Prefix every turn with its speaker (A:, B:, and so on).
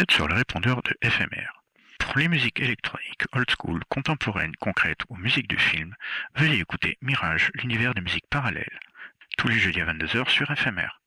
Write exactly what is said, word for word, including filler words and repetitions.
A: êtes sur le répondeur de F M R. Pour les musiques électroniques, old school, contemporaines, concrètes ou musique de film, veuillez écouter Mirage, l'univers des musiques parallèles. Tous les jeudis à vingt-deux heures sur F M R.